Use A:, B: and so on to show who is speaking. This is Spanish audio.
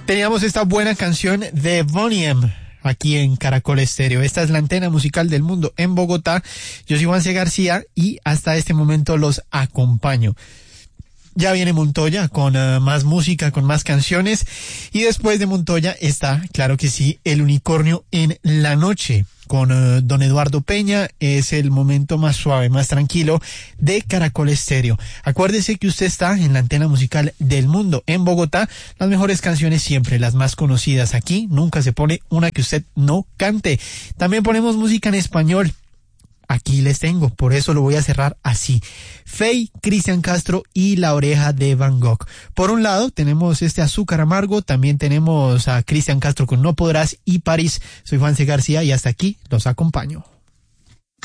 A: Teníamos esta buena canción de Boney M aquí en Caracol Estéreo. Esta es la antena musical del mundo en Bogotá. Yo soy Juanse García y hasta este momento los acompaño. Ya viene Montoya con más música, con más canciones. Y después de Montoya está, claro que sí, El Unicornio en la Noche con don Eduardo Peña. Es el momento más suave, más tranquilo de Caracol Estéreo. Acuérdese que usted está en la antena musical del mundo en Bogotá. Las mejores canciones siempre, las más conocidas. Aquí nunca se pone una que usted no cante. También ponemos música en español. Aquí les tengo, por eso lo voy a cerrar así. Feid, Cristian Castro y La Oreja de Van Gogh. Por un lado tenemos este Azúcar Amargo, también tenemos a Cristian Castro con No Podrás y París. Soy Juanse García y hasta aquí los acompaño.